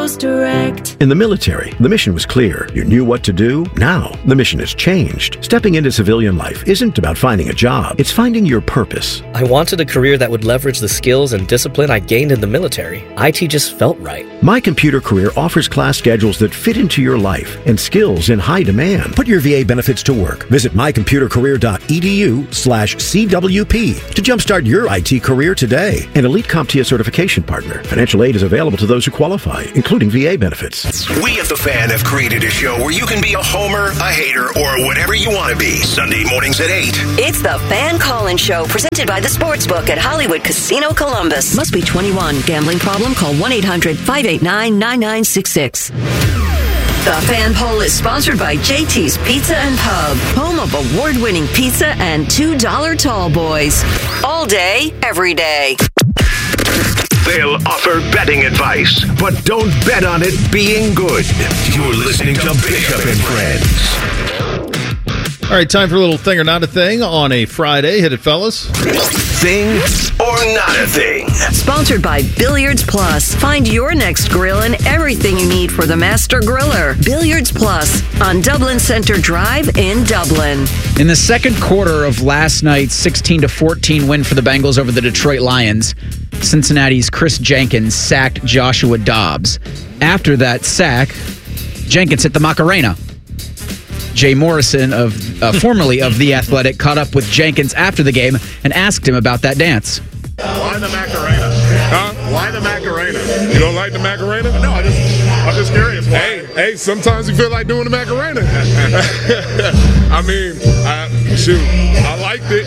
goes direct. In the military, the mission was clear. You knew what to do. Now, the mission has changed. Stepping into civilian life isn't about finding a job. It's finding your purpose. I wanted a career that would leverage the skills and discipline I gained in the military. IT just felt right. My Computer Career offers class schedules that fit into your life and skills in high demand. Put your VA benefits to work. Visit mycomputercareer.edu/CWP to jumpstart your IT career today. An Elite CompTIA certification partner. Financial aid is available to those who qualify, including VA benefits. We at The Fan have created a show where you can be a homer, a hater, or whatever you want to be. Sunday mornings at 8. It's The Fan Call-In Show, presented by the Sportsbook at Hollywood Casino Columbus. Must be 21. Gambling problem? Call 1-800-589-9966. The Fan Poll is sponsored by JT's Pizza and Pub, home of award-winning pizza and $2 tall boys. All day, every day. They'll offer betting advice, but don't bet on it being good. You're listening to Bishop and Friends. All right, time for a little thing or not a thing on a Friday. Hit it, fellas. Thing or not a thing. Sponsored by Billiards Plus. Find your next grill and everything you need for the master griller. Billiards Plus on Dublin Center Drive in Dublin. In the second quarter of last night's 16-14 win for the Bengals over the Detroit Lions, Cincinnati's Chris Jenkins sacked Joshua Dobbs. After that sack, Jenkins hit the Macarena. Jay Morrison, formerly of The Athletic, caught up with Jenkins after the game and asked him about that dance. Why the Macarena? Huh? Why the Macarena? You don't like the Macarena? No, I'm just curious. Why? Hey, sometimes you feel like doing the Macarena. I mean, I liked it.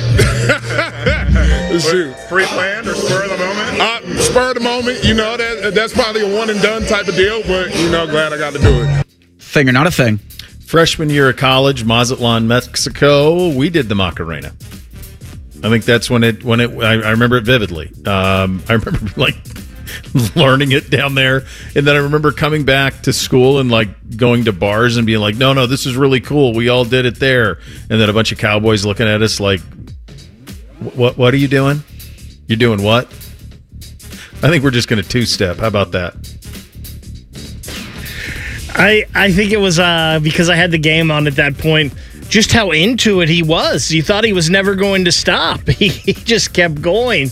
Shoot. Pre-planned or spur of the moment? Spur of the moment. You know, that's probably a one and done type of deal, but, glad I got to do it. Thing or not a thing? Freshman year of college, Mazatlan, Mexico, we did the Macarena. I think that's when I remember it vividly. I remember learning it down there, and then I remember coming back to school and going to bars and being like, no, this is really cool. We all did it there. And then a bunch of cowboys looking at us like, what are you doing? You're doing what? I think we're just going to two-step. How about that? I think it was because I had the game on at that point, just how into it he was. You thought he was never going to stop. He just kept going.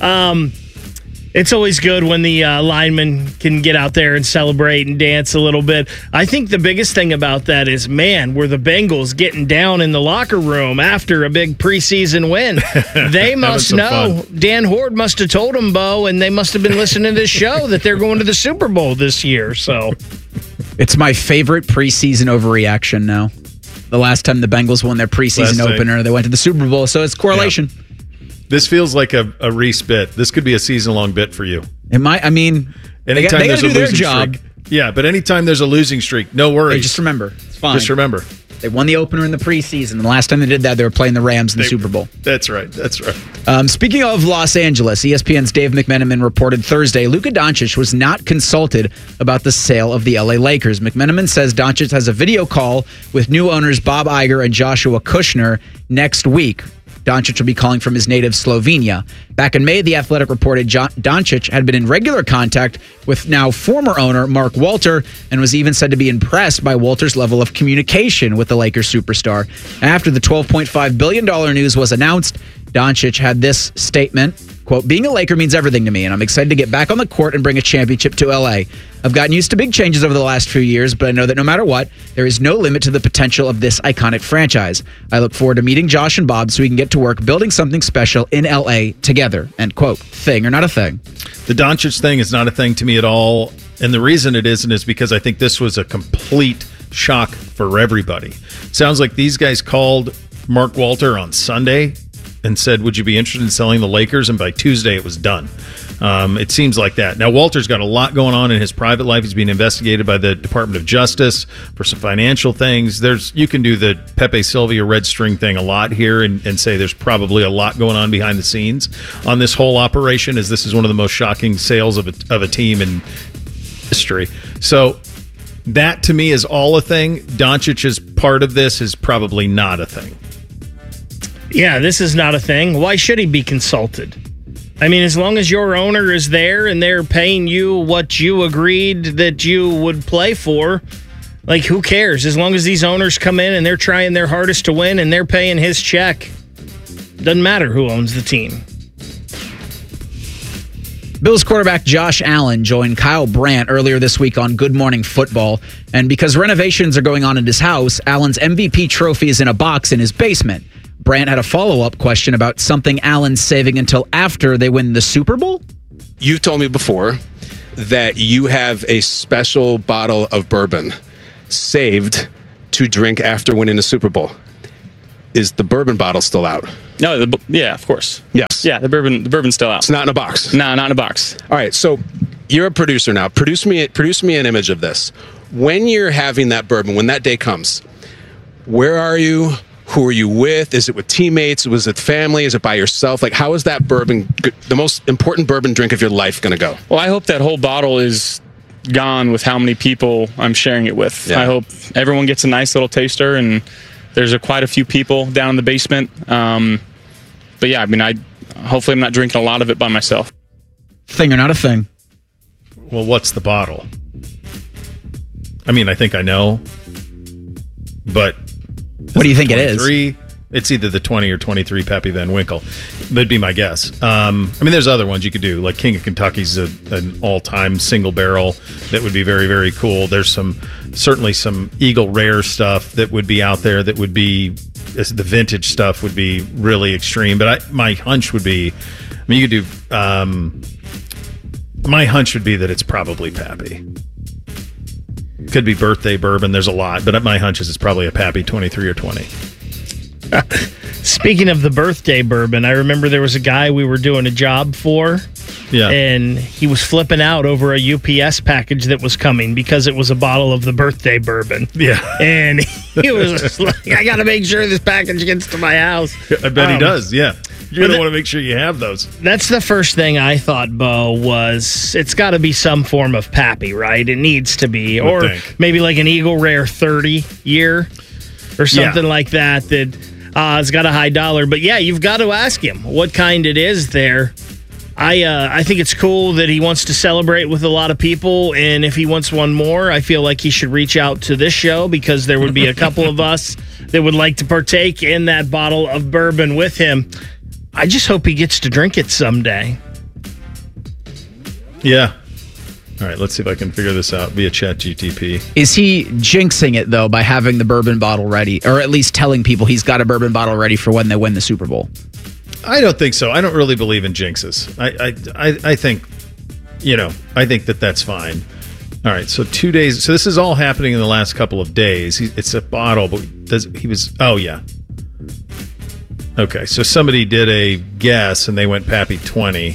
It's always good when the linemen can get out there and celebrate and dance a little bit. I think the biggest thing about that is, were the Bengals getting down in the locker room after a big preseason win. They must know. Fun. Dan Horde must have told them, Bo, and they must have been listening to this show that they're going to the Super Bowl this year. So it's my favorite preseason overreaction now. The last time the Bengals won their preseason opener, they went to the Super Bowl, so it's correlation. Yeah. This feels like a Reese bit. This could be a season-long bit for you. It might. I mean, they got to do their job. Streak, yeah, but anytime there's a losing streak, no worries. Hey, just remember, it's fine. Just remember. They won the opener in the preseason. And the last time they did that, they were playing the Rams in the Super Bowl. That's right. Speaking of Los Angeles, ESPN's Dave McMenamin reported Thursday Luka Doncic was not consulted about the sale of the LA Lakers. McMenamin says Doncic has a video call with new owners Bob Iger and Joshua Kushner next week. Doncic will be calling from his native Slovenia. Back in May, The Athletic reported Doncic had been in regular contact with now former owner Mark Walter and was even said to be impressed by Walter's level of communication with the Lakers superstar. After the $12.5 billion news was announced, Doncic had this statement, quote, "Being a Laker means everything to me, and I'm excited to get back on the court and bring a championship to LA. I've gotten used to big changes over the last few years, but I know that no matter what, there is no limit to the potential of this iconic franchise. I look forward to meeting Josh and Bob so we can get to work building something special in LA together," end quote. Thing or not a thing? The Doncic thing is not a thing to me at all, and the reason it isn't is because I think this was a complete shock for everybody. Sounds like these guys called Mark Walter on Sunday and said, would you be interested in selling the Lakers? And by Tuesday, it was done. It seems like that. Now, Walter's got a lot going on in his private life. He's being investigated by the Department of Justice for some financial things. You can do the Pepe Sylvia red string thing a lot here and say there's probably a lot going on behind the scenes on this whole operation, as this is one of the most shocking sales of a team in history. So that, to me, is all a thing. Doncic's part of this is probably not a thing. Yeah, this is not a thing. Why should he be consulted? I mean, as long as your owner is there and they're paying you what you agreed that you would play for, like, who cares? As long as these owners come in and they're trying their hardest to win and they're paying his check, doesn't matter who owns the team. Bills quarterback Josh Allen joined Kyle Brandt earlier this week on Good Morning Football. And because renovations are going on in his house, Allen's MVP trophy is in a box in his basement. Brandt had a follow-up question about something Allen's saving until after they win the Super Bowl. You've told me before that you have a special bottle of bourbon saved to drink after winning the Super Bowl. Is the bourbon bottle still out? No, yeah, of course. Yes. Yeah, the bourbon's still out. It's not in a box? No, not in a box. All right, so you're a producer now. Produce me an image of this. When you're having that bourbon, when that day comes, where are you? Who are you with? Is it with teammates? Was it family? Is it by yourself? Like, how is that bourbon, the most important bourbon drink of your life, going to go? Well, I hope that whole bottle is gone with how many people I'm sharing it with. Yeah. I hope everyone gets a nice little taster, and there's quite a few people down in the basement. But yeah, I mean, hopefully I'm not drinking a lot of it by myself. Thing or not a thing? Well, what's the bottle? I mean, I think I know, but what do you think it is? It's either the 20 or 23 Pappy Van Winkle. That'd be my guess. I mean, there's other ones you could do. Like King of Kentucky's an all-time single barrel that would be very, very cool. There's certainly some Eagle Rare stuff that would be out there that would be, the vintage stuff would be really extreme. But my hunch would be, I mean, you could do, my hunch would be that it's probably Pappy. Could be birthday bourbon. There's a lot, but my hunch is it's probably a Pappy 23 or 20. Speaking of the birthday bourbon, I remember there was a guy we were doing a job for, and he was flipping out over a UPS package that was coming because it was a bottle of the birthday bourbon. Yeah. And he was just like, I got to make sure this package gets to my house. I bet he does, yeah. You're going to want to make sure you have those. That's the first thing I thought, Bo, was it's got to be some form of Pappy, right? It needs to be. Or maybe like an Eagle Rare 30 year or something like that it's got a high dollar. But yeah, you've got to ask him what kind it is there. I think it's cool that he wants to celebrate with a lot of people, and if he wants one more, I feel like he should reach out to this show because there would be a couple of us that would like to partake in that bottle of bourbon with him. I just hope he gets to drink it someday. Yeah. All right, let's see if I can figure this out via ChatGTP. Is he jinxing it, though, by having the bourbon bottle ready, or at least telling people he's got a bourbon bottle ready for when they win the Super Bowl? I don't think so. I don't really believe in jinxes. I think, I think that's fine. All right, so 2 days. So this is all happening in the last couple of days. It's a bottle, but oh, yeah. Okay, so somebody did a guess, and they went Pappy 20.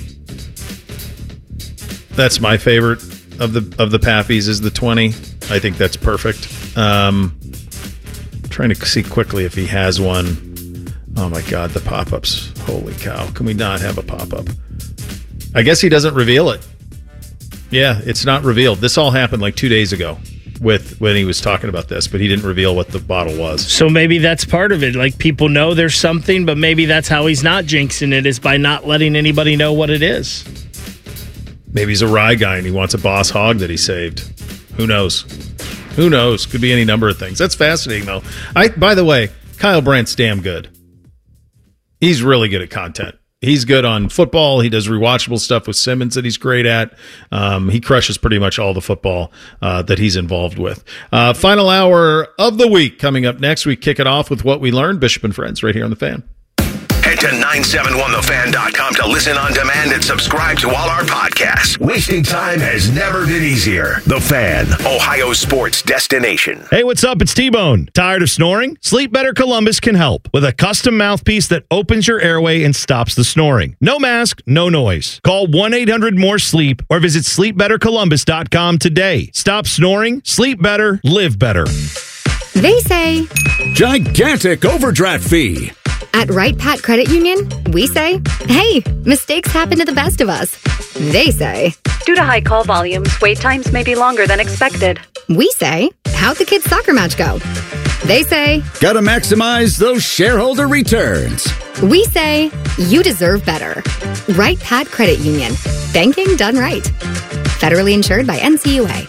That's my favorite of the Pappies is the 20. I think that's perfect. Trying to see quickly if he has one. Oh, my God, the pop-ups. Holy cow. Can we not have a pop-up? I guess he doesn't reveal it. Yeah, it's not revealed. This all happened like 2 days ago when he was talking about this, but he didn't reveal what the bottle was. So maybe that's part of it. Like, people know there's something, but maybe that's how he's not jinxing it, is by not letting anybody know what it is. Maybe he's a rye guy and he wants a Boss Hog that he saved. Who knows? Who knows? Could be any number of things. That's fascinating, though. By the way, Kyle Brandt's damn good. He's really good at content. He's good on football. He does rewatchable stuff with Simmons that he's great at. He crushes pretty much all the football that he's involved with. Final hour of the week coming up next. We kick it off with what we learned. Bishop and Friends right here on The Fan. Head to 971thefan.com to listen on demand and subscribe to all our podcasts. Wasting time has never been easier. The Fan, Ohio sports destination. Hey, what's up? It's T-Bone. Tired of snoring? Sleep Better Columbus can help with a custom mouthpiece that opens your airway and stops the snoring. No mask, no noise. Call 1-800-MORE-SLEEP or visit sleepbettercolumbus.com today. Stop snoring, sleep better, live better. They say gigantic overdraft fee. At Wright Pat Credit Union, we say, hey, mistakes happen to the best of us. They say, due to high call volumes, wait times may be longer than expected. We say, how'd the kids' soccer match go? They say, gotta maximize those shareholder returns. we say, you deserve better. Right Pat Credit Union. Banking done right. Federally insured by NCUA.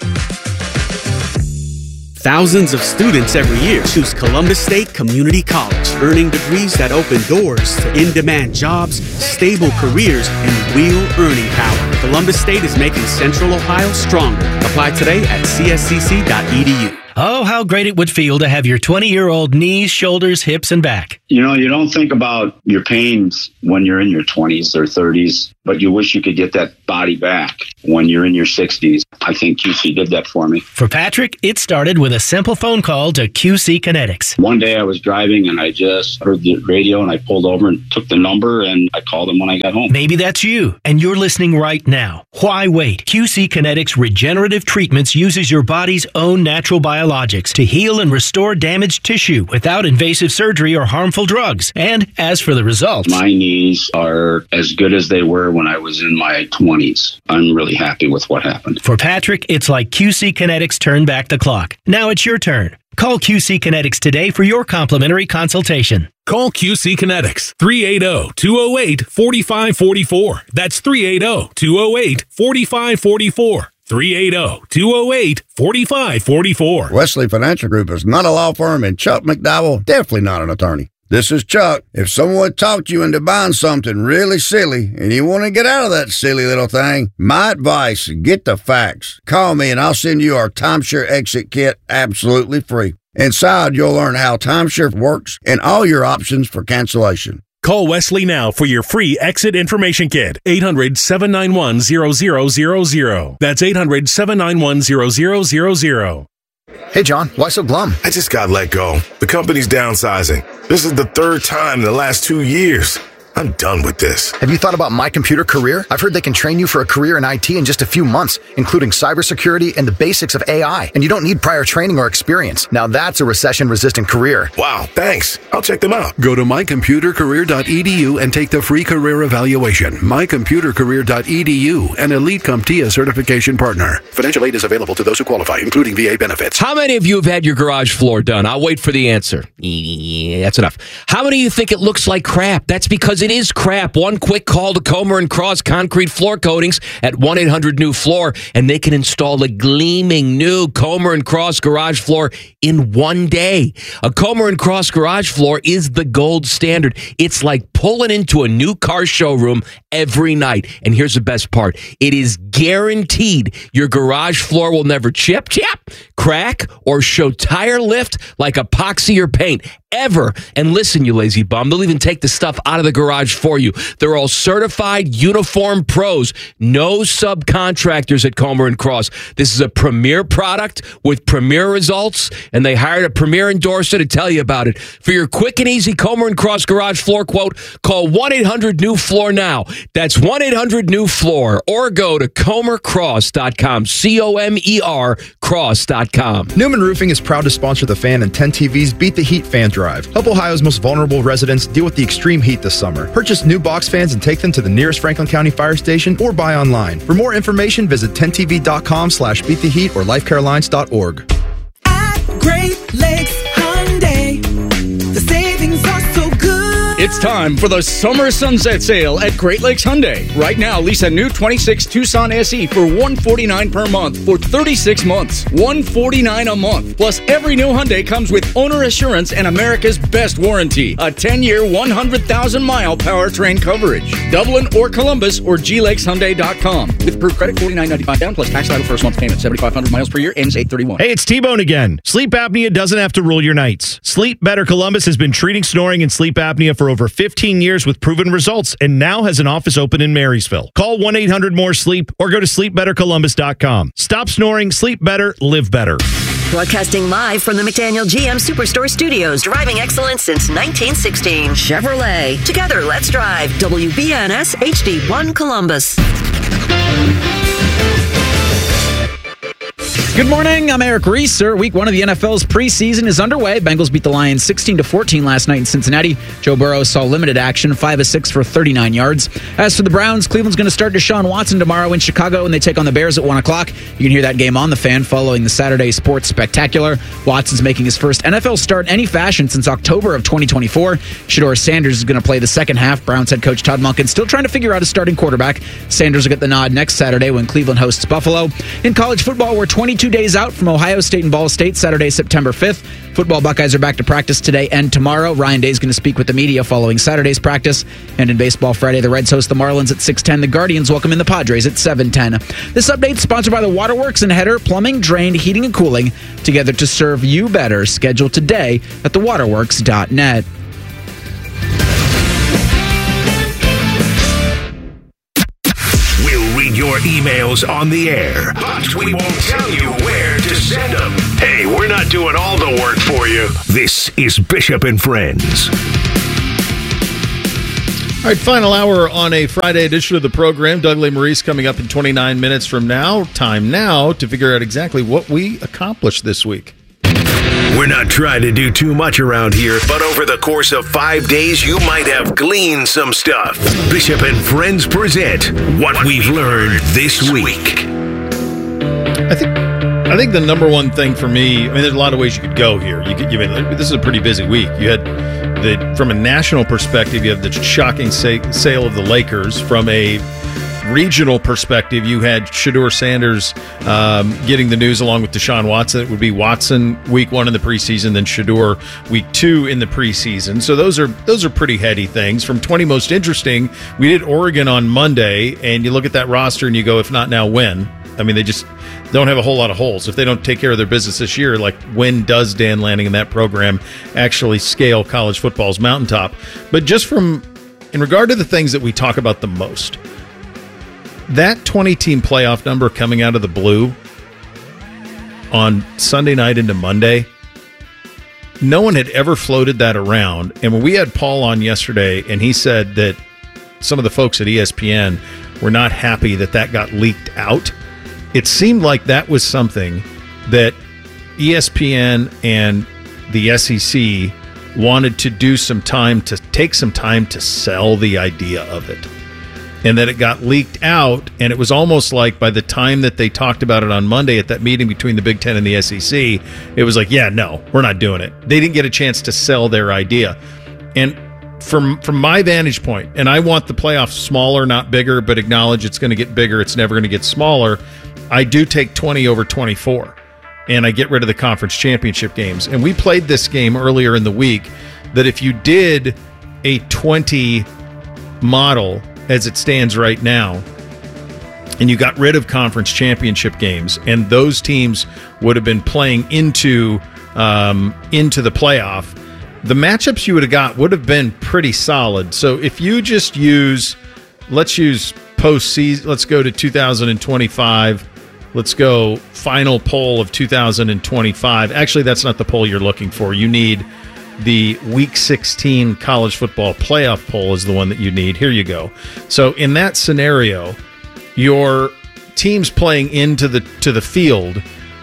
Thousands of students every year choose Columbus State Community College, earning degrees that open doors to in-demand jobs, stable careers, and real earning power. Columbus State is making Central Ohio stronger. Apply today at cscc.edu. Oh, how great it would feel to have your 20-year-old knees, shoulders, hips, and back. You know, you don't think about your pains when you're in your 20s or 30s, but you wish you could get that body back when you're in your 60s. I think QC did that for me. For Patrick, it started with a simple phone call to QC Kinetics. One day I was driving and I just heard the radio and I pulled over and took the number and I called them when I got home. Maybe that's you and you're listening right now. Why wait? QC Kinetics Regenerative Treatments uses your body's own natural biologics to heal and restore damaged tissue without invasive surgery or harmful drugs. And as for the results, my knees are as good as they were when I was in my 20s. I'm really happy with what happened. For Patrick, it's like QC Kinetics turned back the clock. Now it's your turn. Call QC Kinetics today for your complimentary consultation. Call QC Kinetics, 380-208-4544. That's 380-208-4544. 380-208-4544. Wesley Financial Group is not a law firm, and Chuck McDowell definitely not an attorney. This is Chuck. If someone talked you into buying something really silly and you want to get out of that silly little thing, my advice, get the facts. Call me and I'll send you our timeshare exit kit absolutely free. Inside, you'll learn how timeshare works and all your options for cancellation. Call Wesley now for your free exit information kit. 800-791-0000. That's 800-791-0000. Hey, John, why so glum? I just got let go. The company's downsizing. This is the third time in the last 2 years. I'm done with this. Have you thought about My Computer Career? I've heard they can train you for a career in IT in just a few months, including cybersecurity and the basics of AI. And you don't need prior training or experience. Now that's a recession-resistant career. Wow, thanks. I'll check them out. Go to mycomputercareer.edu and take the free career evaluation. Mycomputercareer.edu, an Elite CompTIA certification partner. Financial aid is available to those who qualify, including VA benefits. How many of you have had your garage floor done? I'll wait for the answer. Yeah, that's enough. How many of you think it looks like crap? That's because it is crap. One quick call to Comer & Cross Concrete Floor Coatings at 1-800-NEW-FLOOR, and they can install a gleaming new Comer & Cross garage floor in one day. A Comer & Cross garage floor is the gold standard. It's like pulling into a new car showroom every night. And here's the best part. It is guaranteed your garage floor will never chip, crack, or show tire lift like epoxy or paint. Ever. And listen, you lazy bum, they'll even take the stuff out of the garage for you. They're all certified uniform pros. No subcontractors at Comer & Cross. This is a premier product with premier results, and they hired a premier endorser to tell you about it. For your quick and easy Comer & Cross garage floor quote, call 1-800-NEW-FLOOR now. That's 1-800-NEW-FLOOR, or go to comercross.com, COMER cross.com. Newman Roofing is proud to sponsor The Fan and 10 TV's Beat the Heat Fan Drive. Help Ohio's most vulnerable residents deal with the extreme heat this summer. Purchase new box fans and take them to the nearest Franklin County Fire Station or buy online. For more information, visit 10tv.com/beattheheat or lifecarelines.org. At Great Lakes Hyundai, the savings are so good. It's time for the Summer Sunset Sale at Great Lakes Hyundai. Right now, lease a new 26 Tucson SE for $149 per month for 36 months. $149 a month. Plus, every new Hyundai comes with owner assurance and America's best warranty. A 10-year, 100,000-mile powertrain coverage. Dublin or Columbus or glakeshyundai.com. With approved credit, $49.95 down plus tax title first month payment. 7,500 miles per year, ends 8/31. Hey, it's T-Bone again. Sleep apnea doesn't have to rule your nights. Sleep Better Columbus has been treating snoring and sleep apnea for over 15 years with proven results and now has an office open in Marysville. Call 1-800-MORE-SLEEP or go to sleepbettercolumbus.com. Stop snoring, sleep better, live better. Broadcasting live from the McDaniel GM Superstore Studios, driving excellence since 1916. Chevrolet. Together, let's drive. WBNS HD1 Columbus. Good morning, I'm Eric Reeser. Week 1 of the NFL's preseason is underway. Bengals beat the Lions 16-14 last night in Cincinnati. Joe Burrow saw limited action, 5 of 6 for 39 yards. As for the Browns, Cleveland's going to start Deshaun Watson tomorrow in Chicago, and they take on the Bears at 1 o'clock. You can hear that game on The Fan following the Saturday Sports Spectacular. Watson's making his first NFL start in any fashion since October of 2024. Shedeur Sanders is going to play the second half. Browns head coach Todd Monken still trying to figure out a starting quarterback. Sanders will get the nod next Saturday when Cleveland hosts Buffalo. In college football, we're 22 days out from Ohio State and Ball State, Saturday, September 5th. Football Buckeyes are back to practice today and tomorrow. Ryan Day is going to speak with the media following Saturday's practice. And in baseball Friday, the Reds host the Marlins at 6:10. The Guardians welcome in the Padres at 7:10. This update is sponsored by the Waterworks and Header Plumbing, Drain, Heating, and Cooling, together to serve you better. Scheduled today at thewaterworks.net. Your emails on the air, but we won't tell you where to send them. Hey, we're not doing all the work for you. This is Bishop and Friends. All right, final hour on a Friday edition of the program. Doug Maurice coming up in 29 minutes from now. Time now to figure out exactly what we accomplished this week. We're not trying to do too much around here, but over the course of 5 days, you might have gleaned some stuff. Bishop and Friends present What We've Learned This Week. I think the number one thing for me, I mean, there's a lot of ways you could go here. This is a pretty busy week. You had from a national perspective, you have the shocking sale of the Lakers. From a regional perspective, you had Shedeur Sanders getting the news along with Deshaun Watson. It would be Watson week 1 in the preseason, then Shedeur week 2 in the preseason. So those are pretty heady things. From 20 most interesting, we did Oregon on Monday, and you look at that roster and you go, if not now, when? I mean, they just don't have a whole lot of holes. If they don't take care of their business this year, like, when does Dan Lanning and that program actually scale college football's mountaintop? But just in regard to the things that we talk about the most, that 20-team playoff number coming out of the blue on Sunday night into Monday, no one had ever floated that around. And when we had Paul on yesterday, and he said that some of the folks at ESPN were not happy that got leaked out, it seemed like that was something that ESPN and the SEC wanted to take some time to sell the idea of it. And that it got leaked out, and it was almost like by the time that they talked about it on Monday at that meeting between the Big Ten and the SEC, it was like, yeah, no, we're not doing it. They didn't get a chance to sell their idea. And from my vantage point, and I want the playoffs smaller, not bigger, but acknowledge it's going to get bigger, it's never going to get smaller, I do take 20 over 24, and I get rid of the conference championship games. And we played this game earlier in the week, that if you did a 20 model as it stands right now, and you got rid of conference championship games, and those teams would have been playing into the playoff, the matchups you would have got would have been pretty solid. So if you just let's use postseason, let's go to 2025, let's go final poll of 2025. Actually, that's not the poll you're looking for. You need the Week 16 college football playoff poll is the one that you need. Here you go. So in that scenario, your teams playing into the field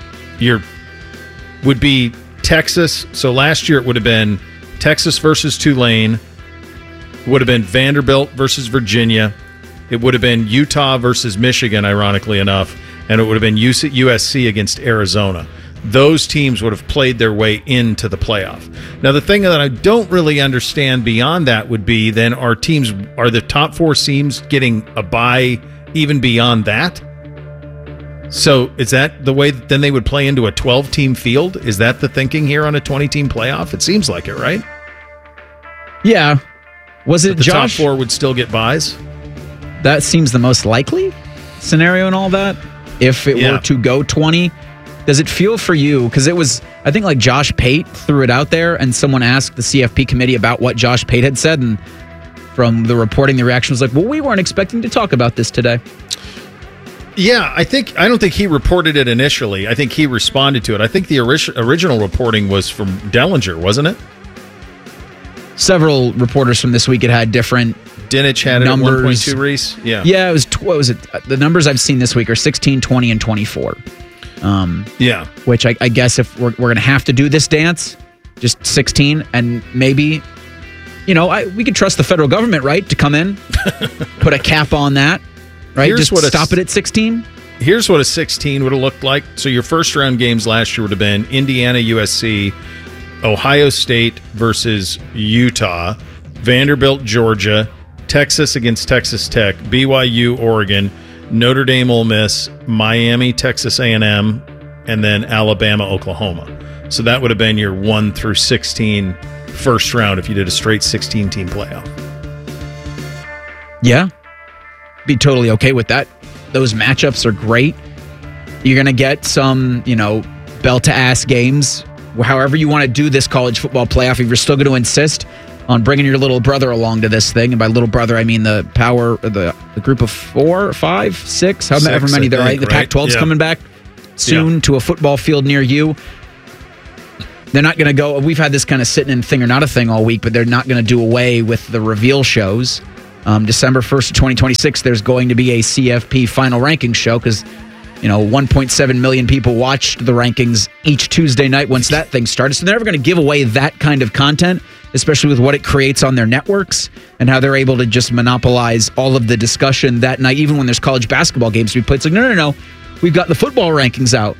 would be Texas. So last year it would have been Texas versus Tulane. It would have been Vanderbilt versus Virginia. It would have been Utah versus Michigan, ironically enough. And it would have been USC against Arizona. Those teams would have played their way into the playoff. Now, the thing that I don't really understand beyond that would be then are the top 4 teams getting a bye even beyond that? So is that the way that then they would play into a 12-team field? Is that the thinking here on a 20-team playoff? It seems like it, right? Yeah. Was it the Josh? top 4 would still get byes? That seems the most likely scenario and all that. If it were to go 20, does it feel for you? Because it was, I think, like Josh Pate threw it out there, and someone asked the CFP committee about what Josh Pate had said, and from the reporting, the reaction was like, well, we weren't expecting to talk about this today. Yeah, I don't think he reported it initially. I think he responded to it. I think the original reporting was from Dellinger, wasn't it? Several reporters from This Week had different Dinich had numbers. It at 1.2, Reese? Yeah. Yeah, it was, what was it? The numbers I've seen this week are 16, 20, and 24. Which I guess if we're going to have to do this dance, just 16, and maybe, we could trust the federal government, right, to come in, put a cap on that, right? Just stop it at 16. Here's what a 16 would have looked like. So your first round games last year would have been Indiana, USC, Ohio State versus Utah, Vanderbilt, Georgia, Texas against Texas Tech, BYU, Oregon, Notre Dame, Ole Miss, Miami, Texas A&M, and then Alabama, Oklahoma. So that would have been your 1 through 16 first round if you did a straight 16-team playoff. Yeah. Be totally okay with that. Those matchups are great. You're going to get some, bell-to-ass games. However you want to do this college football playoff, if you're still going to insist on bringing your little brother along to this thing, and by little brother, I mean the group of 4, 5, 6, however many there are. The Pac-12's coming back soon to a football field near you. They're not going to go. We've had this kind of sitting in thing or not a thing all week, but they're not going to do away with the reveal shows. December 1st of 2026, there's going to be a CFP final ranking show because 1.7 million people watched the rankings each Tuesday night once that thing started. So they're never going to give away that kind of content, especially with what it creates on their networks and how they're able to just monopolize all of the discussion that night, even when there's college basketball games to be played. It's like, no. We've got the football rankings out.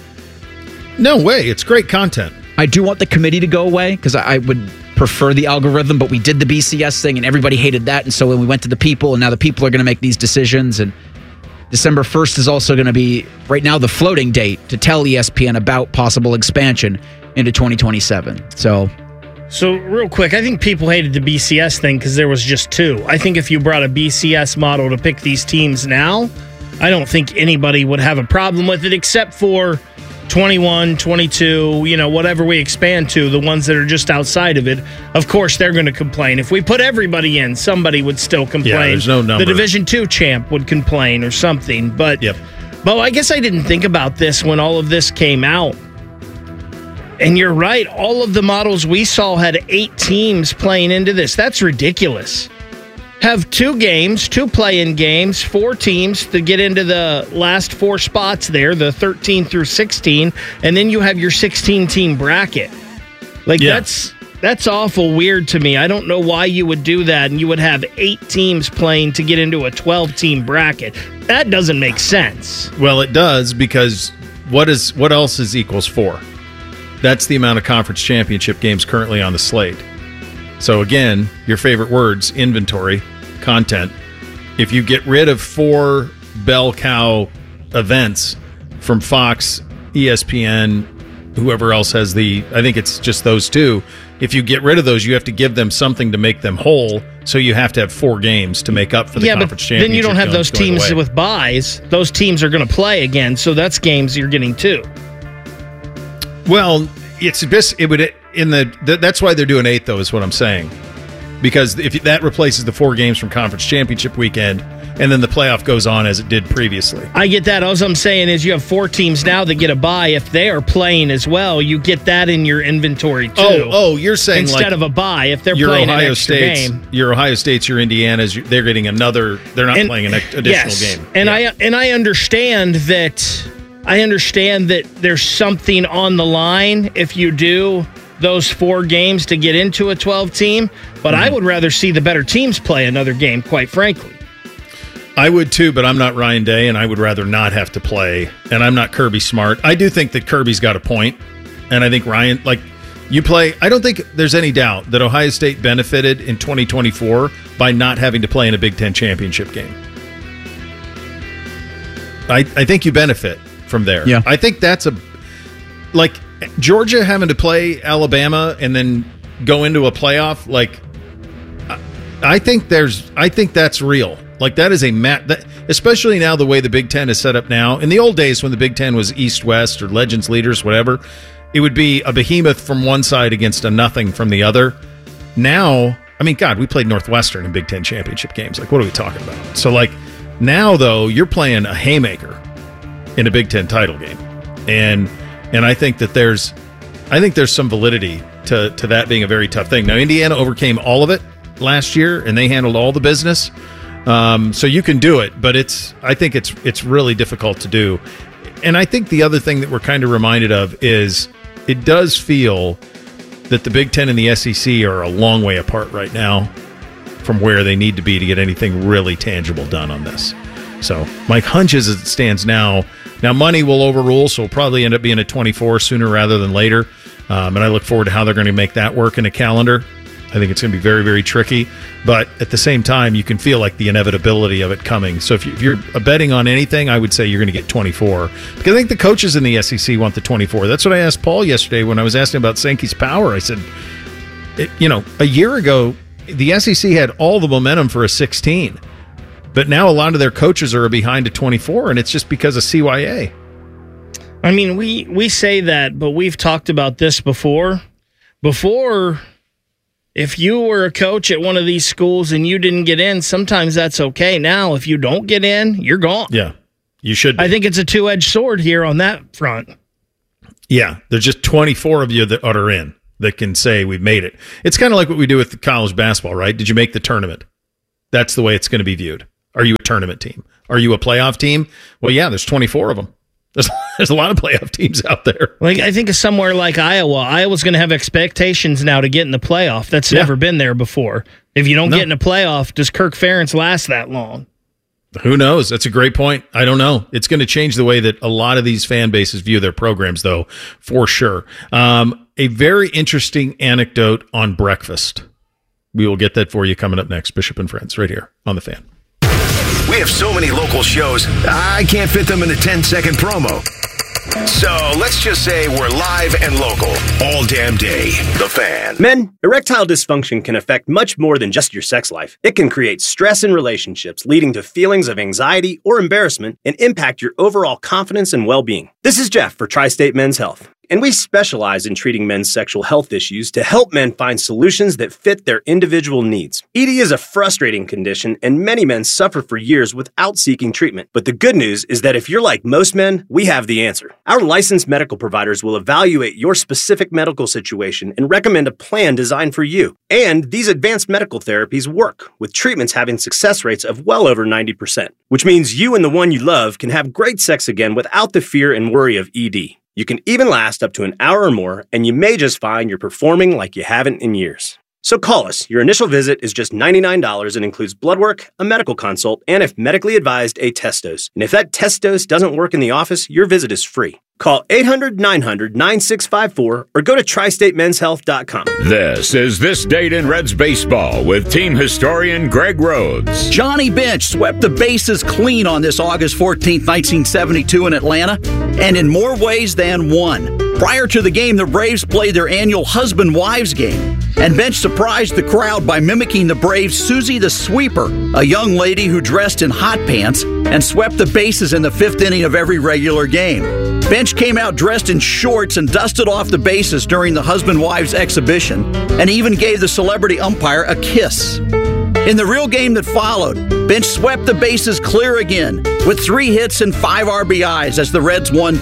No way. It's great content. I do want the committee to go away because I would prefer the algorithm, but we did the BCS thing and everybody hated that. And so when we went to the people, and now the people are going to make these decisions. And December 1st is also going to be, right now, the floating date to tell ESPN about possible expansion into 2027. So real quick, I think people hated the BCS thing because there was just 2. I think if you brought a BCS model to pick these teams now, I don't think anybody would have a problem with it except for 21, 22, whatever we expand to, the ones that are just outside of it. Of course, they're going to complain. If we put everybody in, somebody would still complain. Yeah, there's no number. The Division II champ would complain or something. But, Bo, I guess I didn't think about this when all of this came out. And you're right. All of the models we saw had 8 teams playing into this. That's ridiculous. Have 2 games, 2 play-in games, 4 teams to get into the last 4 spots there, the 13 through 16, and then you have your 16-team bracket. That's awful weird to me. I don't know why you would do that, and you would have 8 teams playing to get into a 12-team bracket. That doesn't make sense. Well, it does, because what else is equals 4? That's the amount of conference championship games currently on the slate. So again, your favorite words, inventory, content. If you get rid of 4 bell cow events from Fox, ESPN, whoever else has I think it's just those 2. If you get rid of those, you have to give them something to make them whole. So you have to have 4 games to make up for the conference championship. Then you don't have those teams with buys. Those teams are going to play again. So that's games you're getting 2. Well, that's why they're doing 8, though, is what I'm saying. Because if that replaces the 4 games from conference championship weekend, and then the playoff goes on as it did previously. I get that. All I'm saying is you have 4 teams now that get a bye. If they are playing as well, you get that in your inventory, too. Oh, you're saying instead of a bye, if they're playing an extra game. Your Ohio States, your Indiana's, they're getting another, they're not playing an additional game. And I understand that. I understand that there's something on the line if you do those 4 games to get into a 12-team, but I would rather see the better teams play another game, quite frankly. I would too, but I'm not Ryan Day, and I would rather not have to play, and I'm not Kirby Smart. I do think that Kirby's got a point, and I think Ryan, I don't think there's any doubt that Ohio State benefited in 2024 by not having to play in a Big Ten championship game. I think you benefit from there. Yeah. I think that's Georgia having to play Alabama and then go into a playoff. I think that's real. That is especially now the way the Big Ten is set up now. In the old days when the Big Ten was East-West or Legends Leaders, whatever, it would be a behemoth from one side against a nothing from the other. Now, we played Northwestern in Big Ten championship games. What are we talking about? So now though, you're playing a haymaker in a Big Ten title game. And I think that there's some validity to that being a very tough thing. Now, Indiana overcame all of it last year, and they handled all the business. So you can do it, but I think it's really difficult to do. And I think the other thing that we're kind of reminded of is it does feel that the Big Ten and the SEC are a long way apart right now from where they need to be to get anything really tangible done on this. So my hunch is, as it stands now money will overrule, so it'll probably end up being a 24 sooner rather than later. And I look forward to how they're going to make that work in a calendar. I think it's going to be very, very tricky. But at the same time, you can feel like the inevitability of it coming. So if you're betting on anything, I would say you're going to get 24. Because I think the coaches in the SEC want the 24. That's what I asked Paul yesterday when I was asking about Sankey's power. I said, a year ago, the SEC had all the momentum for a 16. But now a lot of their coaches are behind a 24, and it's just because of CYA. I mean, we say that, but we've talked about this before. Before, if you were a coach at one of these schools and you didn't get in, sometimes that's okay. Now, if you don't get in, you're gone. Yeah, you should be. I think it's a two-edged sword here on that front. Yeah, there's just 24 of you that are in that can say we've made it. It's kind of like what we do with college basketball, right? Did you make the tournament? That's the way it's going to be viewed. Are you a tournament team? Are you a playoff team? Well, yeah, there's 24 of them. There's a lot of playoff teams out there. Like I think of somewhere like Iowa. Iowa's going to have expectations now to get in the playoff. That's never been there before. If you don't get in a playoff, does Kirk Ferentz last that long? Who knows? That's a great point. I don't know. It's going to change the way that a lot of these fan bases view their programs, though, for sure. A very interesting anecdote on breakfast. We will get that for you coming up next. Bishop and Friends, right here on The Fan. We have so many local shows, I can't fit them in a 10-second promo. So let's just say we're live and local all damn day. The Fan. Men, erectile dysfunction can affect much more than just your sex life. It can create stress in relationships, leading to feelings of anxiety or embarrassment, and impact your overall confidence and well-being. This is Jeff for Tri-State Men's Health, and we specialize in treating men's sexual health issues to help men find solutions that fit their individual needs. ED is a frustrating condition, and many men suffer for years without seeking treatment. But the good news is that if you're like most men, we have the answer. Our licensed medical providers will evaluate your specific medical situation and recommend a plan designed for you. And these advanced medical therapies work, with treatments having success rates of well over 90%, which means you and the one you love can have great sex again without the fear and worry of ED. You can even last up to an hour or more, and you may just find you're performing like you haven't in years. So call us. Your initial visit is just $99 and includes blood work, a medical consult, and if medically advised, a test dose. And if that test dose doesn't work in the office, your visit is free. Call 800-900-9654 or go to tristatemenshealth.com. This is This Date in Reds Baseball with team historian Greg Rhodes. Johnny Bench swept the bases clean on this August 14th, 1972 in Atlanta, and in more ways than one. Prior to the game, the Braves played their annual husband-wives game, and Bench surprised the crowd by mimicking the Braves' Susie the Sweeper, a young lady who dressed in hot pants and swept the bases in the fifth inning of every regular game. Bench came out dressed in shorts and dusted off the bases during the husband-wives exhibition, and even gave the celebrity umpire a kiss. In the real game that followed, Bench swept the bases clear again with 3 hits and 5 RBIs as the Reds won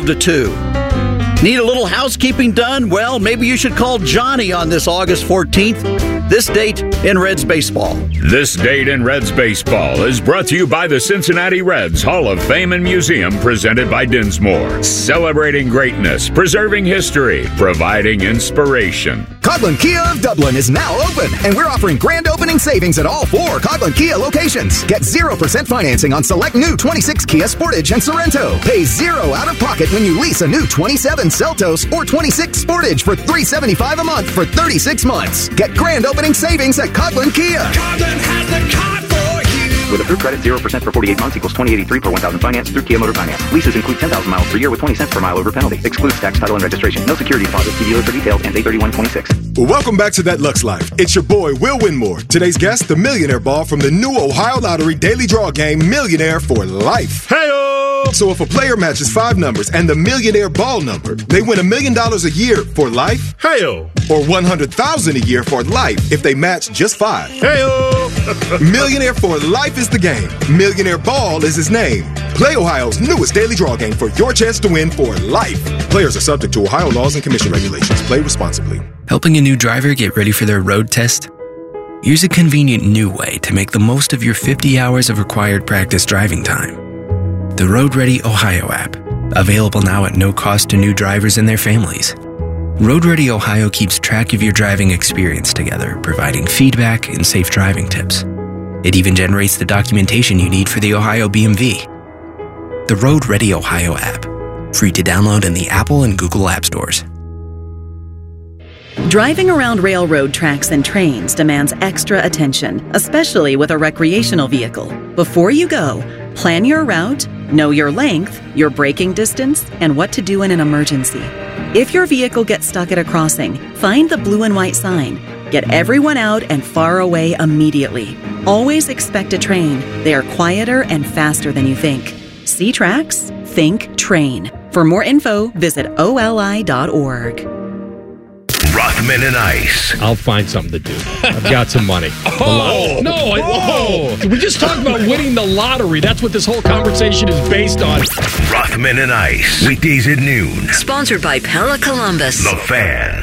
12-2. Need a little housekeeping done? Well, maybe you should call Johnny on this August 14th. This date in Reds baseball. This Date in Reds Baseball is brought to you by the Cincinnati Reds Hall of Fame and Museum, presented by Dinsmore. Celebrating greatness, preserving history, providing inspiration. Coghlan Kia of Dublin is now open, and we're offering grand opening savings at all 4 Coghlan Kia locations. Get 0% financing on select new 26 Kia Sportage and Sorrento. Pay 0 out of pocket when you lease a new 27 Seltos or 26 Sportage for $375 a month for 36 months. Get grand opening savings at Coghlan Kia. Coghlan has the car for you. With approved credit, 0% for 48 months equals $20.83 per 1,000 finance through Kia Motor Finance. Leases include 10,000 miles per year with 20 cents per mile over penalty. Excludes tax, title, and registration. No security deposit. See dealer for details. Ends 8/31/26. Well, welcome back to That Lux Life. It's your boy, Will Winmore. Today's guest, the millionaire ball from the new Ohio Lottery Daily Draw game, Millionaire for Life. Hey-o! So if a player matches 5 numbers and the millionaire ball number, they win $1 million a year for life. Hey-o! Or $100,000 a year for life if they match just 5. Hey-o! Millionaire for Life is the game. Millionaire Ball is his name. Play Ohio's newest daily draw game for your chance to win for life. Players are subject to Ohio laws and commission regulations. Play responsibly. Helping a new driver get ready for their road test? Use a convenient new way to make the most of your 50 hours of required practice driving time. The Road Ready Ohio app. Available now at no cost to new drivers and their families. Road Ready Ohio keeps track of your driving experience together, providing feedback and safe driving tips. It even generates the documentation you need for the Ohio BMV. The Road Ready Ohio app, free to download in the Apple and Google App Stores. Driving around railroad tracks and trains demands extra attention, especially with a recreational vehicle. Before you go, plan your route, know your length, your braking distance, and what to do in an emergency. If your vehicle gets stuck at a crossing, find the blue and white sign. Get everyone out and far away immediately. Always expect a train. They are quieter and faster than you think. See tracks? Think train. For more info, visit oli.org. Rothman and Ice. I'll find something to do. I've got some money. We just talked about winning the lottery. That's what this whole conversation is based on. Rothman and Ice. Weekdays at noon. Sponsored by Pella Columbus. The Fan.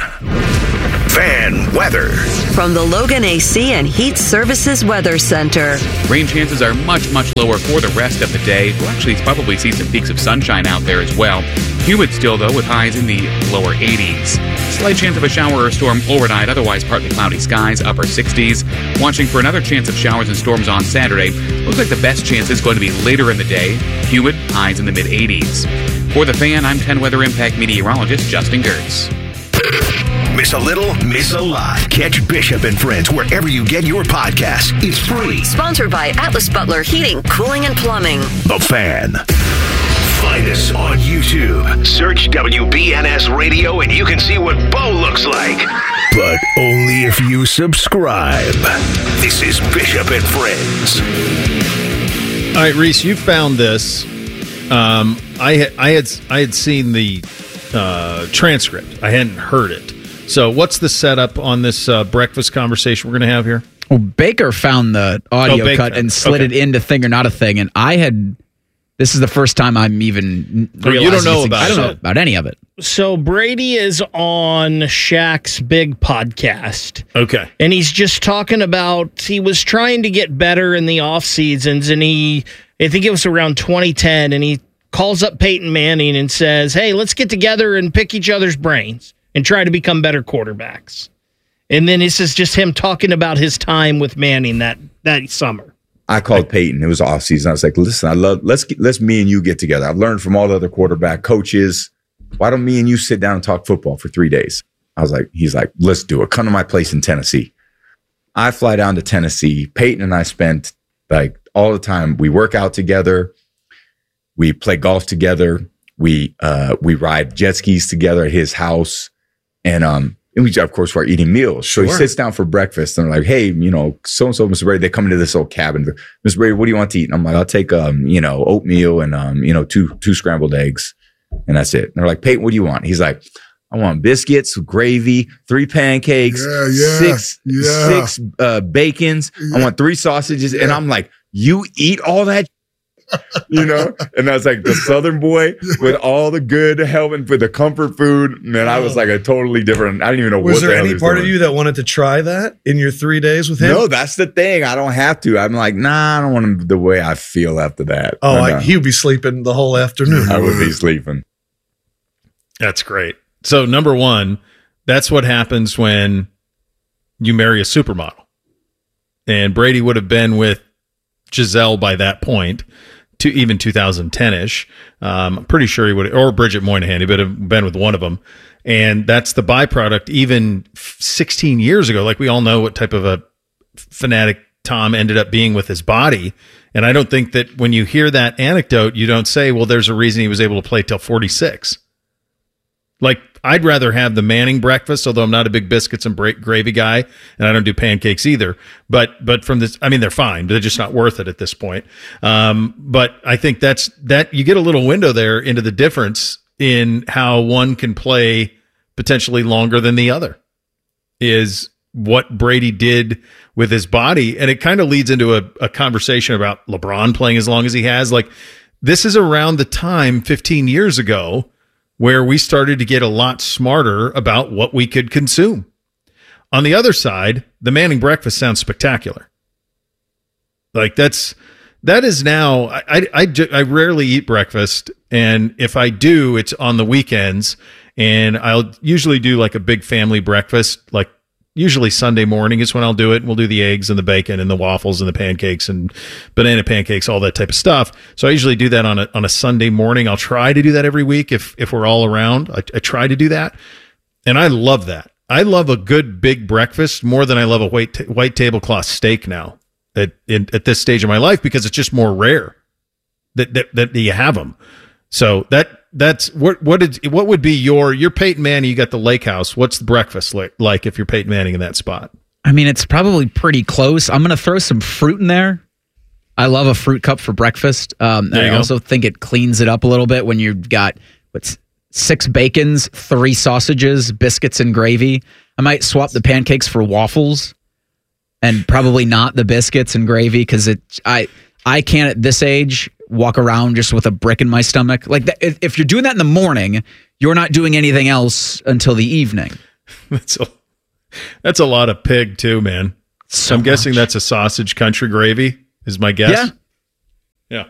Fan weather. From the Logan AC and Heat Services Weather Center. Rain chances are much, much lower for the rest of the day. We'll actually probably see some peaks of sunshine out there as well. Humid still, though, with highs in the lower 80s. Slight chance of a shower or storm overnight, otherwise partly cloudy skies, upper 60s. Watching for another chance of showers and storms on Saturday. Looks like the best chance is going to be later in the day. Humid, highs in the mid-80s. For The Fan, I'm 10 Weather Impact meteorologist Justin Gertz. Miss a little, miss a lot. Catch Bishop and Friends wherever you get your podcasts. It's free. Sponsored by Atlas Butler Heating, Cooling, and Plumbing. The Fan. Find us on YouTube. Search WBNS Radio and you can see what Bo looks like. But only if you subscribe. This is Bishop and Friends. All right, Reese, you found this. I had seen the transcript. I hadn't heard it. So what's the setup on this breakfast conversation we're going to have here? Well, Baker found the audio cut and slid it into Thing or Not a Thing, and this is the first time I'm even realizing. You don't know about it. I don't know about any of it. So Brady is on Shaq's big podcast. Okay. And he's just talking about he was trying to get better in the off seasons, and I think it was around 2010, and he calls up Peyton Manning and says, "Hey, let's get together and pick each other's brains and try to become better quarterbacks." And then this is just him talking about his time with Manning that summer. I called Peyton. It was off season. I was like, "Listen, let's me and you get together. I've learned from all the other quarterback coaches. Why don't me and you sit down and talk football for 3 days?" He's like, "Let's do it. Come to my place in Tennessee." I fly down to Tennessee. Peyton and I spent like all the time. We work out together. We play golf together. We ride jet skis together at his house. And we, of course, we're eating meals. So he sits down for breakfast and I'm like, "Hey, so-and-so, Mr. Brady," they come into this old cabin. "Mr. Brady, what do you want to eat?" And I'm like, "I'll take, oatmeal and, two scrambled eggs." And that's it. And they're like, "Peyton, what do you want?" He's like, "I want biscuits, gravy, 3 pancakes, six bacons. I want 3 sausages." And I'm like, "You eat all that?" And that's like the Southern boy with all the good helping for the comfort food. Man, I was like a totally different. I didn't even know what the hell. Was there any part of you that wanted to try that in your 3 days with him? No, that's the thing. I don't have to. I'm like, nah, I don't want him the way I feel after that. Oh, he would be sleeping the whole afternoon. I would be sleeping. That's great. So number one, that's what happens when you marry a supermodel. And Brady would have been with Giselle by that point, to even 2010-ish. I'm pretty sure he would, or Bridget Moynihan, he would have been with one of them. And that's the byproduct even 16 years ago. Like, we all know what type of a fanatic Tom ended up being with his body. And I don't think that when you hear that anecdote, you don't say, well, there's a reason he was able to play till 46. Like, I'd rather have the Manning breakfast, although I'm not a big biscuits and gravy guy, and I don't do pancakes either. But from this, I mean, they're fine. They're just not worth it at this point. But I think that you get a little window there into the difference in how one can play potentially longer than the other, is what Brady did with his body. And it kind of leads into a conversation about LeBron playing as long as he has. Like, this is around the time 15 years ago where we started to get a lot smarter about what we could consume. On the other side, the Manning breakfast sounds spectacular. Like, that is now, I rarely eat breakfast, And if I do, it's on the weekends. And I'll usually do like a big family breakfast, like usually Sunday morning is when I'll do it. And we'll do the eggs and the bacon and the waffles and the pancakes and banana pancakes, all that type of stuff. So I usually do that on a Sunday morning. I'll try to do that every week if we're all around. I try to do that. And I love that. I love a good big breakfast more than I love a white tablecloth steak now at this stage of my life, because it's just more rare that you have them. So that's what would be your Peyton Manning? You got the lake house. What's the breakfast like if you're Peyton Manning in that spot? I mean, it's probably pretty close. I'm going to throw some fruit in there. I love a fruit cup for breakfast. I also think it cleans it up a little bit when you've got 6 bacons, 3 sausages, biscuits, and gravy. I might swap the pancakes for waffles, and probably not the biscuits and gravy, because I can't at this age walk around just with a brick in my stomach. Like that, if you're doing that in the morning, you're not doing anything else until the evening. That's a lot of pig too, man. So I'm guessing that's a sausage country gravy is my guess. Yeah.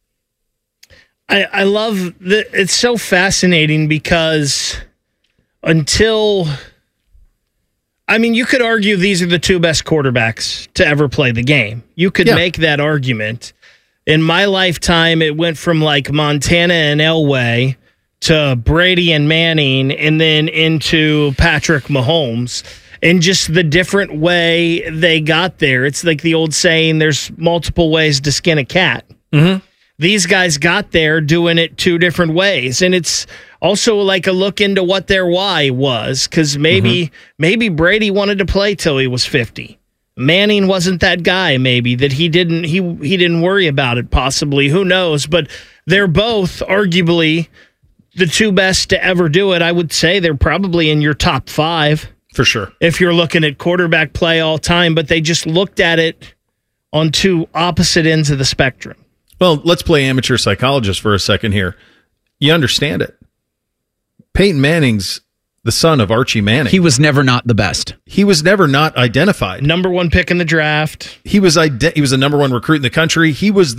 I love that. It's so fascinating because you could argue these are the 2 best quarterbacks to ever play the game. You could make that argument. In my lifetime, it went from like Montana and Elway to Brady and Manning, and then into Patrick Mahomes, and just the different way they got there. It's like the old saying, there's multiple ways to skin a cat. Mm-hmm. These guys got there doing it 2 different ways. And it's also like a look into what their why was, because maybe Brady wanted to play till he was 50. Manning wasn't that guy, maybe, that he didn't worry about it, possibly. Who knows? But they're both arguably the 2 best to ever do it. I would say they're probably in your top 5. For sure. If you're looking at quarterback play all time, but they just looked at it on 2 opposite ends of the spectrum. Well, let's play amateur psychologist for a second here. You understand it. Peyton Manning's the son of Archie Manning. He was never not the best. He was never not identified. Number 1 pick in the draft. He was the number 1 recruit in the country. He was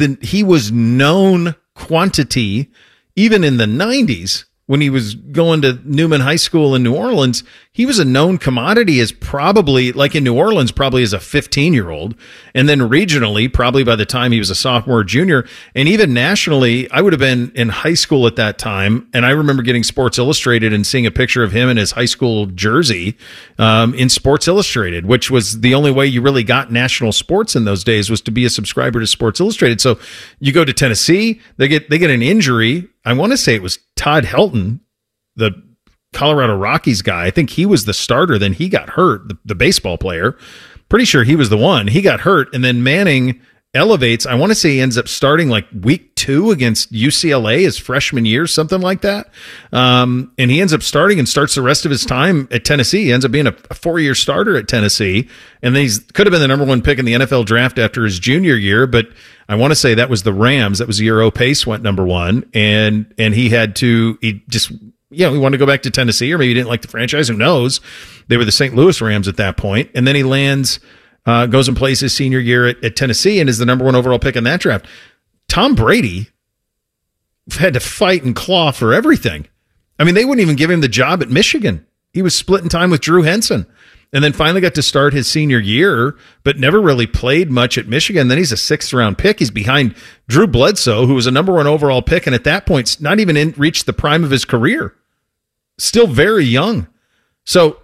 known quantity even in the 90s when he was going to Newman High School in New Orleans. He was a known commodity as probably, like in New Orleans, probably as a 15-year-old. And then regionally, probably by the time he was a sophomore or junior. And even nationally, I would have been in high school at that time. And I remember getting Sports Illustrated and seeing a picture of him in his high school jersey in Sports Illustrated, which was the only way you really got national sports in those days, was to be a subscriber to Sports Illustrated. So you go to Tennessee, they get an injury. I want to say it was Todd Helton, the Colorado Rockies guy. I think he was the starter. Then he got hurt, the baseball player. Pretty sure he was the one. He got hurt, and then Manning elevates. I want to say he ends up starting like week 2 against UCLA his freshman year, something like that. And he ends up starting and starts the rest of his time at Tennessee. He ends up being a 4-year starter at Tennessee. And then he could have been the number 1 pick in the NFL draft after his junior year, but I want to say that was the Rams. That was the year O. Pace went number 1. And he wanted to go back to Tennessee, or maybe he didn't like the franchise. Who knows? They were the St. Louis Rams at that point. And then he lands, goes and plays his senior year at Tennessee and is the number 1 overall pick in that draft. Tom Brady had to fight and claw for everything. I mean, they wouldn't even give him the job at Michigan. He was splitting time with Drew Henson, and then finally got to start his senior year, but never really played much at Michigan. Then he's a 6th-round pick. He's behind Drew Bledsoe, who was a number 1 overall pick, and at that point, not even reached the prime of his career. Still very young. So,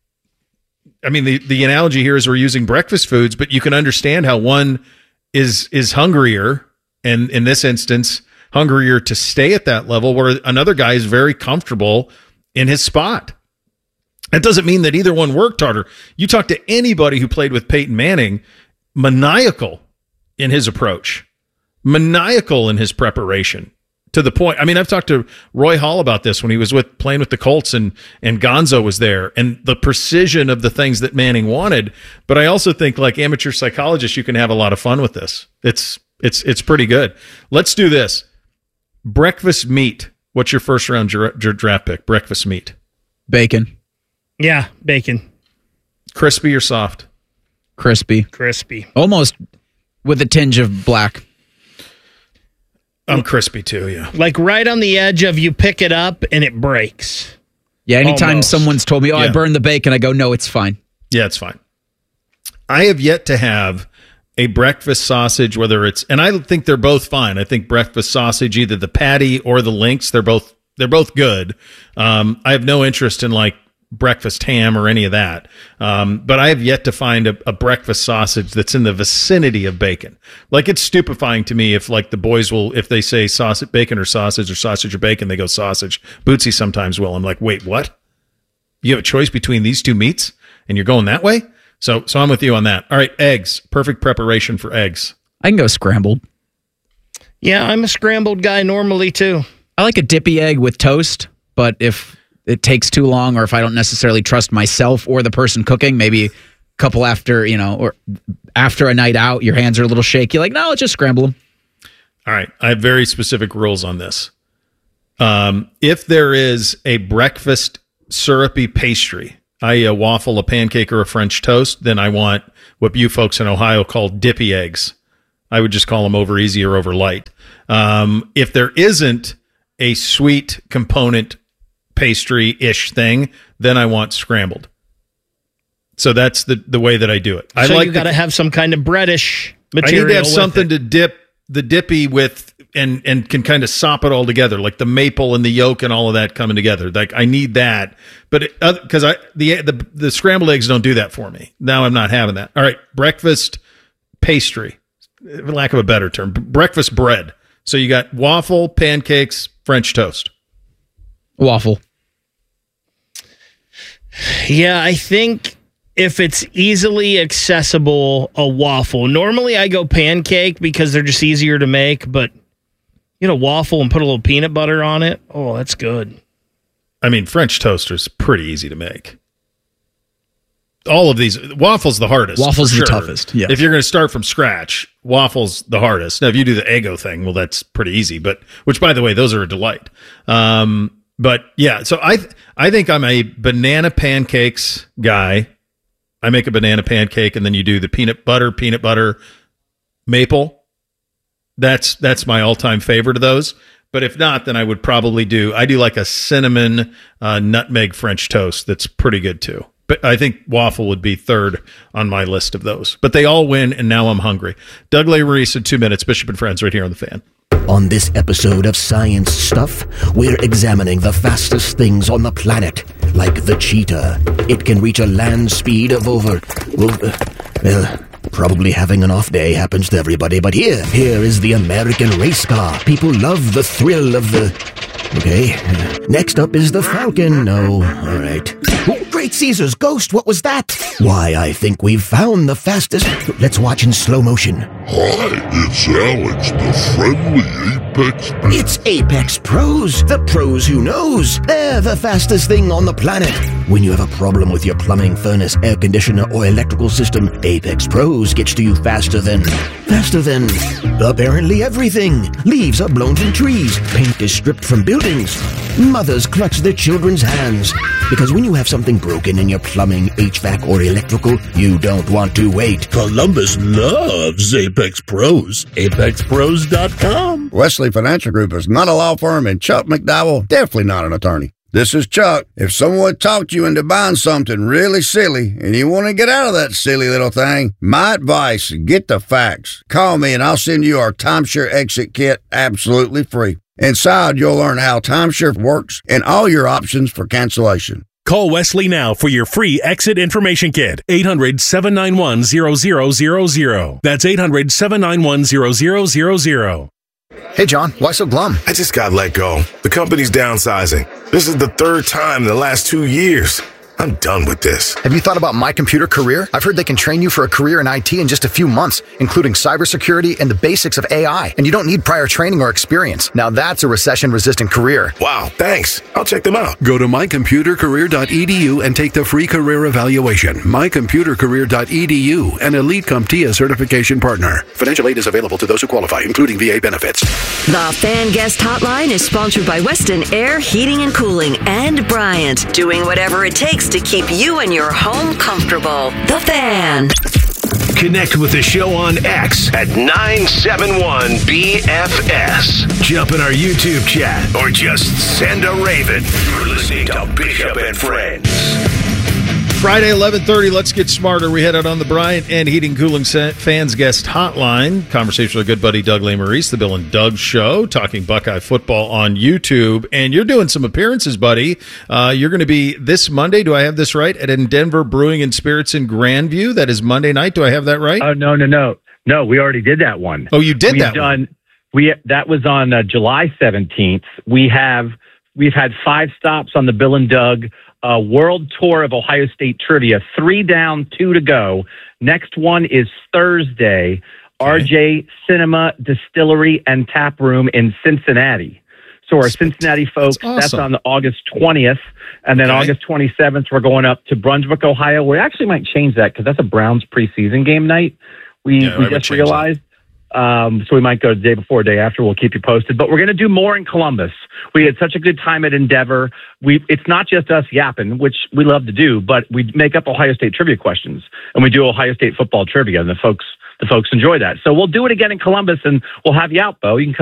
I mean, the analogy here is we're using breakfast foods, but you can understand how one is hungrier, and in this instance, hungrier to stay at that level, where another guy is very comfortable in his spot. That doesn't mean that either one worked harder. You talk to anybody who played with Peyton Manning, maniacal in his approach, maniacal in his preparation. To the point, I mean, I've talked to Roy Hall about this when he was playing with the Colts and Gonzo was there, and the precision of the things that Manning wanted. But I also think, like amateur psychologists, you can have a lot of fun with this. It's pretty good. Let's do this. Breakfast meat. What's your first round draft pick? Breakfast meat. Bacon. Yeah, bacon. Crispy or soft? Crispy. Crispy. Almost with a tinge of black. I'm crispy too, yeah. Like right on the edge of you pick it up and it breaks. Yeah, anytime Almost. someone's told me, I burned the bacon, I go, no, it's fine. Yeah, it's fine. I have yet to have a breakfast sausage, and I think they're both fine. I think breakfast sausage, either the patty or the links, they're both good. I have no interest in like breakfast ham or any of that. But I have yet to find a breakfast sausage that's in the vicinity of bacon. Like, it's stupefying to me if like the boys if they say sausage, bacon or sausage or bacon, they go sausage. Bootsy sometimes will. I'm like, wait, what? You have a choice between these two meats and you're going that way? So I'm with you on that. All right, eggs. Perfect preparation for eggs. I can go scrambled. Yeah, I'm a scrambled guy normally too. I like a dippy egg with toast, but if it takes too long or if I don't necessarily trust myself or the person cooking, maybe a couple after, or after a night out, your hands are a little shaky. Like, no, let's just scramble them. All right. I have very specific rules on this. If there is a breakfast syrupy pastry, i.e. a waffle, a pancake, or a French toast, then I want what you folks in Ohio call dippy eggs. I would just call them over easy or over light. If there isn't a sweet component pastry-ish thing, then I want scrambled. So that's the way that I do it. So you got to have some kind of breadish material. I need to have with something it. to dip the dippy with and can kind of sop it all together, like the maple and the yolk and all of that coming together. Like, I need that, but because the scrambled eggs don't do that for me. Now I'm not having that. All right, breakfast pastry, for lack of a better term, breakfast bread. So you got waffle, pancakes, French toast. Waffle. Yeah, I think if it's easily accessible, a waffle. Normally I go pancake because they're just easier to make, but waffle and put a little peanut butter on it. Oh, that's good. I mean, French toast is pretty easy to make. All of these, waffle's the hardest. Waffle's the toughest. Yeah. If you're going to start from scratch, waffle's the hardest. Now, if you do the Eggo thing, well, that's pretty easy. Which, by the way, those are a delight. But yeah, so I think I'm a banana pancakes guy. I make a banana pancake, and then you do the peanut butter, maple. That's my all-time favorite of those. But if not, then I would probably do like a cinnamon nutmeg French toast. That's pretty good too. But I think waffle would be third on my list of those. But they all win, and now I'm hungry. Doug Lesmerises in 2 minutes. Bishop and Friends right here on The Fan. On this episode of Science Stuff, we're examining the fastest things on the planet, like the cheetah. It can reach a land speed of over... probably having an off day happens to everybody, but here is the American race car. People love the thrill of the... Okay. Next up is the Falcon. No, all right. Oh, Great Caesar's ghost, what was that? Why, I think we've found the fastest... Let's watch in slow motion. Hi, it's Alex, the friendly Apex Pro. It's Apex Pros, the pros who knows. They're the fastest thing on the planet. When you have a problem with your plumbing, furnace, air conditioner, or electrical system, Apex Pros gets to you faster than apparently everything. Leaves are blown from trees. Paint is stripped from buildings. Mothers clutch their children's hands. Because when you have something broken in your plumbing, HVAC, or electrical, you don't want to wait. Columbus loves Apex Pros. ApexPros.com. Wesley Financial Group is not a law firm, and Chuck McDowell, definitely not an attorney. This is Chuck. If someone talked you into buying something really silly and you want to get out of that silly little thing, my advice, get the facts. Call me and I'll send you our timeshare exit kit absolutely free. Inside, you'll learn how timeshare works and all your options for cancellation. Call Wesley now for your free exit information kit. 800-791-0000. That's 800-791-0000. Hey, John, why so glum? I just got let go. The company's downsizing. This is the third time in the last 2 years. I'm done with this. Have you thought about My Computer Career? I've heard they can train you for a career in IT in just a few months, including cybersecurity and the basics of AI. And you don't need prior training or experience. Now that's a recession-resistant career. Wow, thanks. I'll check them out. Go to mycomputercareer.edu and take the free career evaluation. mycomputercareer.edu, an Elite CompTIA certification partner. Financial aid is available to those who qualify, including VA benefits. The Fan Guest Hotline is sponsored by Weston Air Heating and Cooling and Bryant, doing whatever it takes to keep you and your home comfortable. The Fan. Connect with the show on X at 971BFS. Jump in our YouTube chat or just send a raven. You're listening to Bishop and Friends. Friday, 11:30. Let's get smarter. We head out on the Bryant and Heating Cooling Fans Guest Hotline. Conversation with our good buddy Doug Lesmerises, the Bill and Doug Show, talking Buckeye football on YouTube. And you're doing some appearances, buddy. You're going to be this Monday. Do I have this right? At Endeavor Brewing and Spirits in Grandview. That is Monday night. Do I have that right? Oh no, we already did that one. Oh, you did that one. That was on July 17th. We've had 5 stops on the Bill and Doug World Tour of Ohio State Trivia. 3 down, 2 to go. Next one is Thursday, RJ Cinema Distillery and Tap Room in Cincinnati. So our Cincinnati folks, that's on August 20th. And then August 27th, we're going up to Brunswick, Ohio. We actually might change that because that's a Browns preseason game night. We just realized. So we might go the day before, day after. We'll keep you posted. But we're going to do more in Columbus. We had such a good time at Endeavor. It's not just us yapping, which we love to do, but we make up Ohio State trivia questions, and we do Ohio State football trivia, and the folks enjoy that. So we'll do it again in Columbus, and we'll have you out, Bo. You can come